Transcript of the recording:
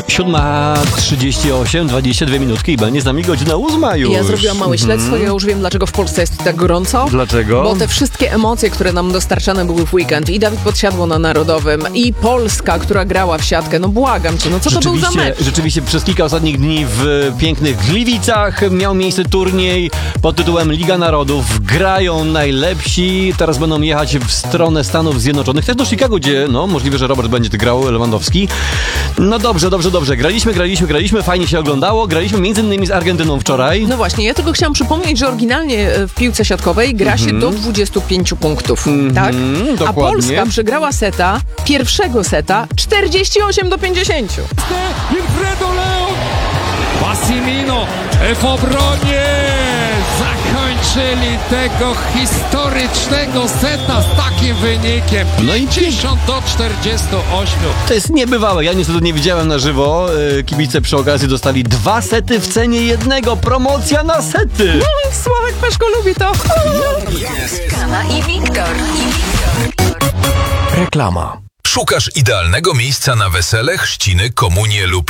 7:38, 22 minutki i będzie z nami godzina 8 już. Ja zrobiłam małe śledztwo, ja już wiem, dlaczego w Polsce jest tak gorąco. Dlaczego? Bo te wszystkie emocje, które nam dostarczane były w weekend, i Dawid Podsiadło na Narodowym, i Polska, która grała w siatkę, no błagam cię, no co to był za mecz? Rzeczywiście przez kilka ostatnich dni w pięknych Gliwicach miał miejsce turniej pod tytułem Liga Narodów. Grają najlepsi, teraz będą jechać w stronę Stanów Zjednoczonych, też do Chicago, gdzie no możliwe, że Robert będzie grał, Lewandowski. No dobrze. Graliśmy, fajnie się oglądało. Graliśmy między innymi z Argentyną wczoraj. No właśnie, ja tylko chciałam przypomnieć, że oryginalnie w piłce siatkowej gra się do 25 punktów, tak? Dokładnie. A Polska przegrała pierwszego seta 48-50. Wilfredo Leon, Massimino w obronie zakończyli tego historycznego seta z takim wynikiem. No i 50-48. to jest niebywałe. Ja niestety nie widziałem na żywo. Kibice przy okazji dostali 2 sety w cenie jednego. Promocja na sety. Sławek Peszko lubi to. Skala i Wiktor. Reklama. Szukasz idealnego miejsca na wesele, chrzciny, komunie lub